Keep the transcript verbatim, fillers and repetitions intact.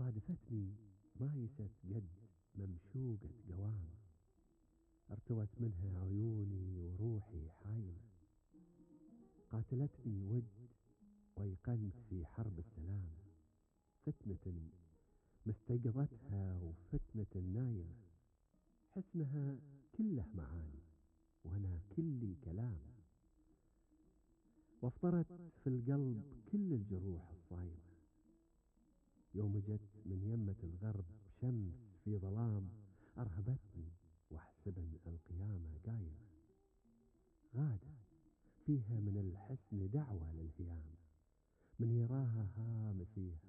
صادفتني مايسة قد ممشوقة قوام، ارتوت منها عيوني وروحي حايمة، قاتلتني ود وأيقنت في حرب السلام، فتنة مستيقظتها وفتنة نايمة، حسنها كله معاني وأنا كلي كلام، وافطرت في القلب كل الجروح الصايمة، يوم جت من يمة الغرب شمس في ظلام أرهبتني واحسبن القيامة قايمة، غادة فيها من الحسن دعوة للهيام، من يراها هام فيها